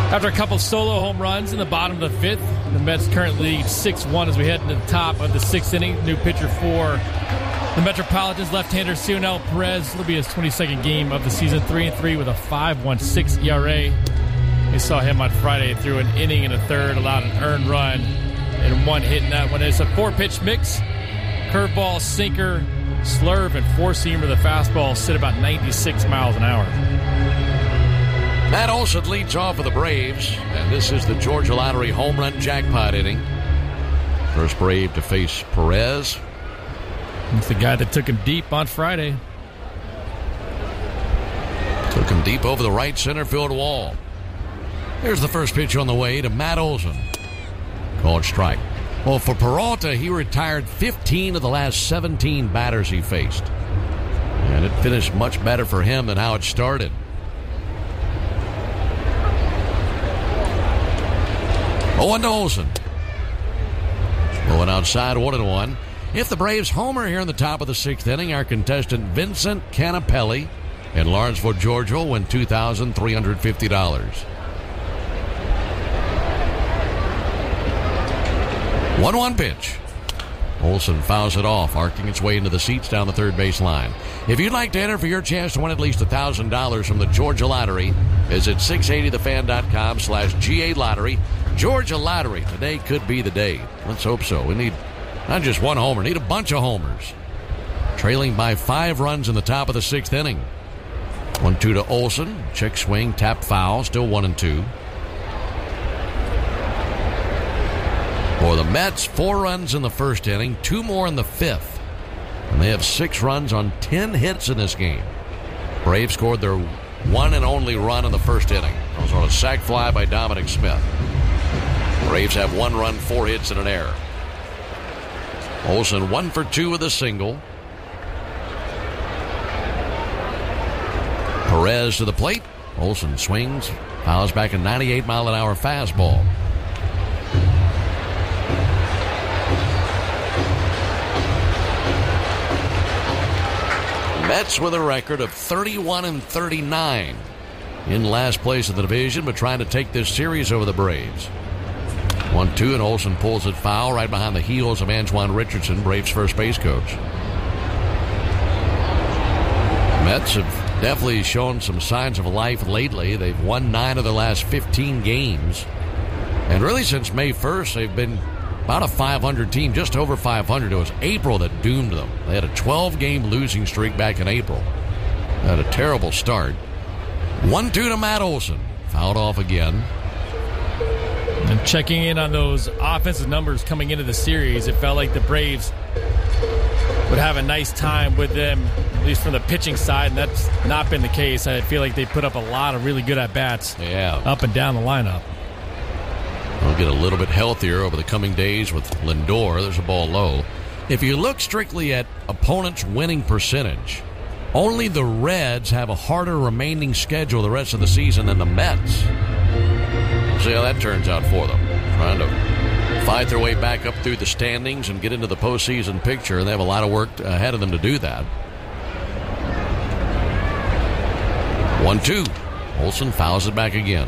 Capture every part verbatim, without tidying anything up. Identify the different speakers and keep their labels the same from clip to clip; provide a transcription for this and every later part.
Speaker 1: After a couple solo home runs in the bottom of the fifth, the Mets currently lead six one as we head into the top of the sixth inning. New pitcher for the Metropolitans, left-hander Cionel Perez. It'll be his twenty-second game of the season, three and three with a five point one six E R A. We saw him on Friday through an inning and a third, allowed an earned run and one hit in that one. It's a four-pitch mix. Curveball, sinker, slurve, and four-seamer. The fastball sit about ninety-six miles an hour.
Speaker 2: Matt Olson leads off for the Braves, and this is the Georgia Lottery home run jackpot inning. First Brave to face Perez.
Speaker 1: It's the guy that took him deep on Friday.
Speaker 2: Took him deep over the right center field wall. Here's the first pitch on the way to Matt Olson. Called strike. Well, for Peralta, he retired fifteen of the last seventeen batters he faced. And it finished much better for him than how it started. oh one to Olson. Going outside, one and one. If the Braves homer here in the top of the sixth inning, our contestant Vincent Canapelli in Lawrenceville, Georgia, will win two thousand three hundred fifty dollars. one one pitch. Olson fouls it off, arcing its way into the seats down the third base line. If you'd like to enter for your chance to win at least one thousand dollars from the Georgia Lottery, visit six eighty the fan dot com slash G A Lottery. Georgia Lottery. Today could be the day. Let's hope so. We need not just one homer, need a bunch of homers. Trailing by five runs in the top of the sixth inning. one two to Olson. Check swing, tap foul. Still one and two. For the Mets, four runs in the first inning, two more in the fifth. And they have six runs on ten hits in this game. Braves scored their one and only run in the first inning. It was on a sac fly by Dominic Smith. Braves have one run, four hits, and an error. Olson one for two with a single. Perez to the plate. Olson swings, fouls back a ninety-eight mile an hour fastball. Mets with a record of thirty-one and thirty-nine. In last place of the division, but trying to take this series over the Braves. one two, and Olson pulls it foul right behind the heels of Antoine Richardson, Braves' first base coach. Mets have definitely shown some signs of life lately. They've won nine of the last fifteen games. And really since May first, they've been about a five hundred team, just over five hundred. It was April that doomed them. They had a twelve-game losing streak back in April. They had a terrible start. one two to Matt Olson. Fouled off again.
Speaker 1: And checking in on those offensive numbers coming into the series, it felt like the Braves would have a nice time with them, at least from the pitching side, and that's not been the case. I feel like they put up a lot of really good at-bats
Speaker 2: yeah.
Speaker 1: up and down the lineup.
Speaker 2: They'll get a little bit healthier over the coming days with Lindor. There's a ball low. If you look strictly at opponents' winning percentage, only the Reds have a harder remaining schedule the rest of the season than the Mets. See how that turns out for them. Trying to fight their way back up through the standings and get into the postseason picture. They have a lot of work ahead of them to do that. one two. Olson fouls it back again.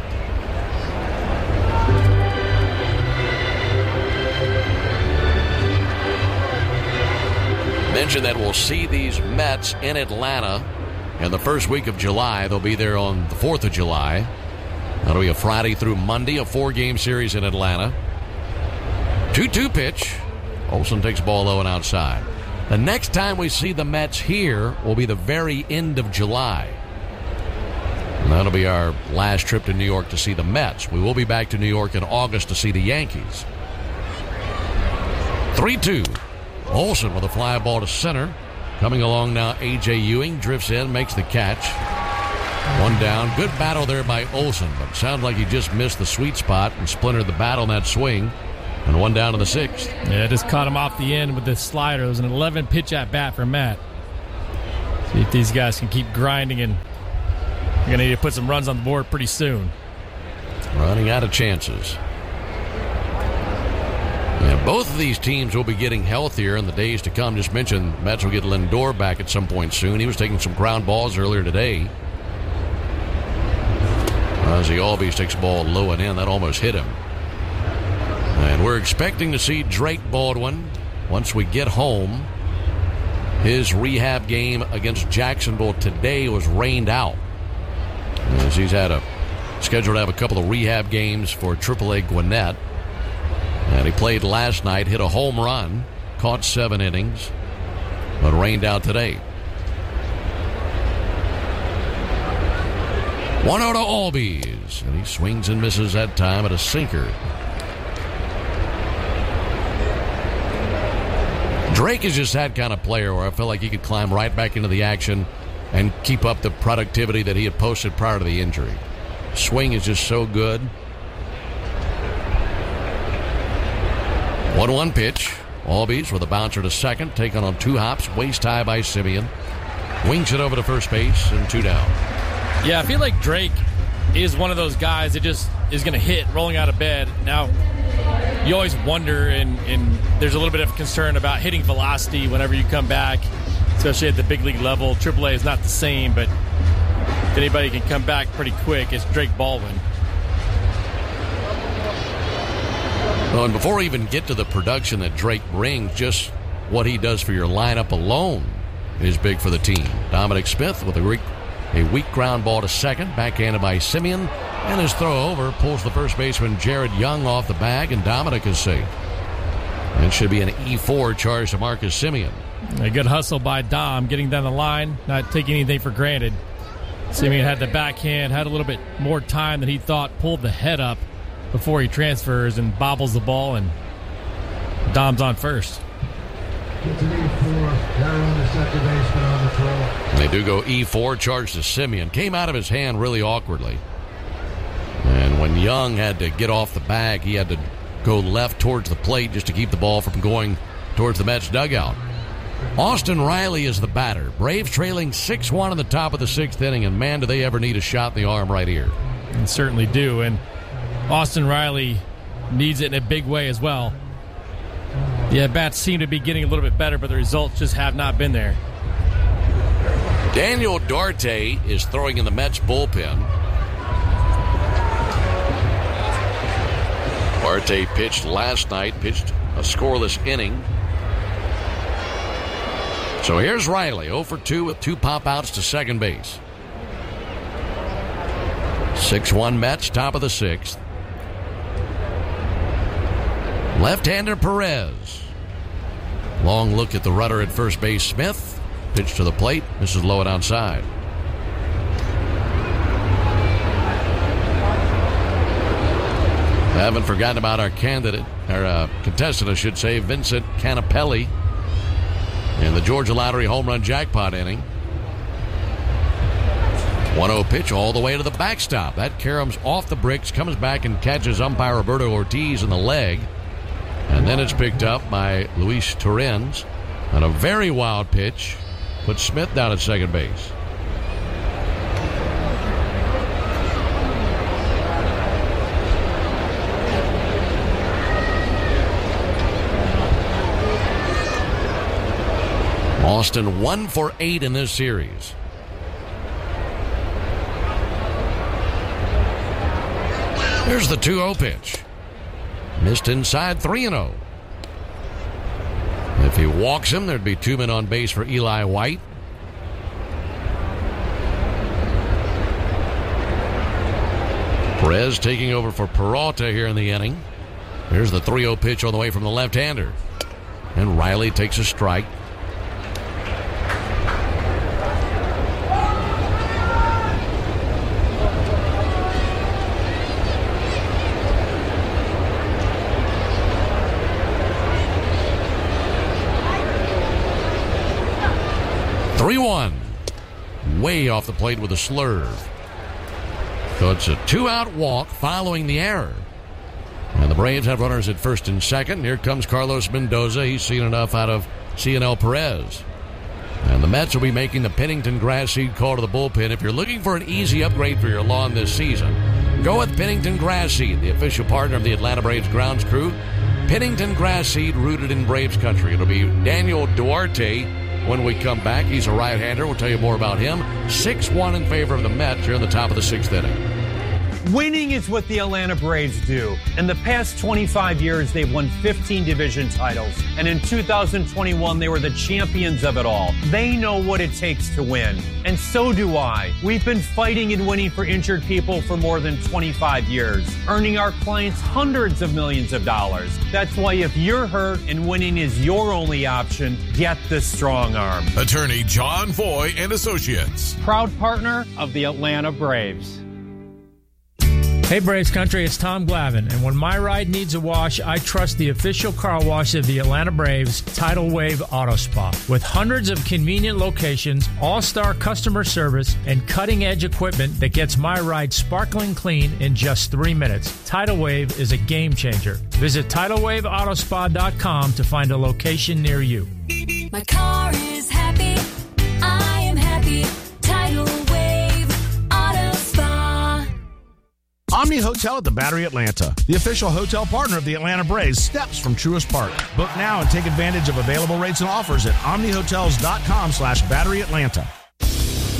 Speaker 2: Mention that we'll see these Mets in Atlanta in the first week of July. They'll be there on the fourth of July. That'll be a Friday through Monday, a four-game series in Atlanta. two two pitch. Olson takes ball low and outside. The next time we see the Mets here will be the very end of July. And that'll be our last trip to New York to see the Mets. We will be back to New York in August to see the Yankees. three two. Olson with a fly ball to center. Coming along now, A J Ewing drifts in, makes the catch. One down. Good battle there by Olson, but sounds like he just missed the sweet spot and splintered the bat on that swing. And one down to the sixth.
Speaker 1: Yeah, just caught him off the end with the slider. It was an eleven pitch at bat for Matt. See if these guys can keep grinding, and you're going to need to put some runs on the board pretty soon.
Speaker 2: Running out of chances. Yeah, both of these teams will be getting healthier in the days to come. Just mentioned Mets will get Lindor back at some point soon. He was taking some ground balls earlier today. Uh, Ozzie Albies takes the ball low and in. That almost hit him. And we're expecting to see Drake Baldwin once we get home. His rehab game against Jacksonville today was rained out, as he's had a scheduled to have a couple of rehab games for triple A Gwinnett. And he played last night, hit a home run, caught seven innings, but rained out today. one oh to Albies, and he swings and misses that time at a sinker. Drake is just that kind of player where I feel like he could climb right back into the action and keep up the productivity that he had posted prior to the injury. Swing is just so good. one one pitch. Albies with a bouncer to second, taken on two hops, waist high by Simeon. Wings it over to first base, and two down.
Speaker 1: Yeah, I feel like Drake is one of those guys that just is going to hit rolling out of bed. Now, you always wonder, and, and there's a little bit of concern about hitting velocity whenever you come back, especially at the big league level. triple A is not the same, but if anybody can come back pretty quick, it's Drake Baldwin.
Speaker 2: Well, and before we even get to the production that Drake brings, just what he does for your lineup alone is big for the team. Dominic Smith with a weak, a weak ground ball to second, backhanded by Simeon, and his throw over pulls the first baseman Jared Young off the bag, and Dominic is safe. And should be an E four charge to Marcus Simeon.
Speaker 1: A good hustle by Dom, getting down the line, not taking anything for granted. Simeon had the backhand, had a little bit more time than he thought, pulled the head up before he transfers and bobbles the ball, and Dom's on first.
Speaker 3: It's an E four. Down the second baseman on the throw.
Speaker 2: They do go E four, charge to Simeon. Came out of his hand really awkwardly. And when Young had to get off the bag, he had to go left towards the plate just to keep the ball from going towards the Mets dugout. Austin Riley is the batter. Braves trailing six one in the top of the sixth inning, and man, do they ever need a shot in the arm right here.
Speaker 1: And certainly do, and Austin Riley needs it in a big way as well. The at-bats seem to be getting a little bit better, but the results just have not been there.
Speaker 2: Daniel Duarte is throwing in the Mets bullpen. Duarte pitched last night, pitched a scoreless inning. So here's Riley, oh for two with two pop-outs to second base. six one Mets, top of the sixth. Left-hander Perez. Long look at the rudder at first base, Smith. Pitch to the plate. This is low and outside. Haven't forgotten about our candidate, our uh, contestant, I should say, Vincent Canapelli, in the Georgia Lottery home run jackpot inning. one oh pitch all the way to the backstop. That caroms off the bricks, comes back and catches umpire Roberto Ortiz in the leg. And then it's picked up by Luis Torrens. And a very wild pitch puts Smith down at second base. Austin one for eight in this series. Here's the two oh pitch. Missed inside, three and oh. If he walks him, there'd be two men on base for Eli White. Perez taking over for Peralta here in the inning. Here's the three oh pitch on the way from the left-hander. And Riley takes a strike. three one. Way off the plate with a slurve. So it's a two-out walk following the error. And the Braves have runners at first and second. Here comes Carlos Mendoza. He's seen enough out of Cionel Perez. And the Mets will be making the Pennington Grass Seed call to the bullpen. If you're looking for an easy upgrade for your lawn this season, go with Pennington Grass Seed, the official partner of the Atlanta Braves grounds crew. Pennington Grass Seed, rooted in Braves country. It'll be Daniel Duarte when we come back. He's a right-hander. We'll tell you more about him. six one in favor of the Mets here in the top of the sixth inning.
Speaker 4: Winning is what the Atlanta Braves do. In the past twenty-five years, they've won fifteen division titles. And in two thousand twenty-one, they were the champions of it all. They know what it takes to win. And so do I. We've been fighting and winning for injured people for more than twenty-five years, earning our clients hundreds of millions of dollars. That's why if you're hurt and winning is your only option, get the Strong Arm.
Speaker 5: Attorney John Foy and Associates.
Speaker 4: Proud partner of the Atlanta Braves.
Speaker 6: Hey Braves Country, it's Tom Glavine, and when my ride needs a wash, I trust the official car wash of the Atlanta Braves, Tidal Wave Auto Spa. With hundreds of convenient locations, all-star customer service, and cutting-edge equipment that gets my ride sparkling clean in just three minutes, Tidal Wave is a game changer. Visit tidal wave auto spa dot com to find a location near you.
Speaker 7: My car is happy, I am happy, Tidal Wave Auto Spa.
Speaker 8: Omni Hotel at the Battery Atlanta, the official hotel partner of the Atlanta Braves, steps from Truist Park. Book now and take advantage of available rates and offers at omni hotels dot com slash battery atlanta.